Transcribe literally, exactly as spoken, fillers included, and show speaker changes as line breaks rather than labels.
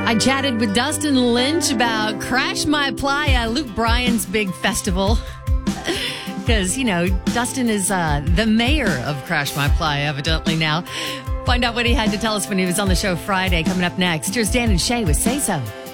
I chatted with Dustin Lynch about Crash My Playa, Luke Bryan's big festival. Because, you know, Dustin is uh, the mayor of Crash My Playa, evidently now. Find out what he had to tell us when he was on the show Friday, coming up next. Here's Dan and Shay with Say So.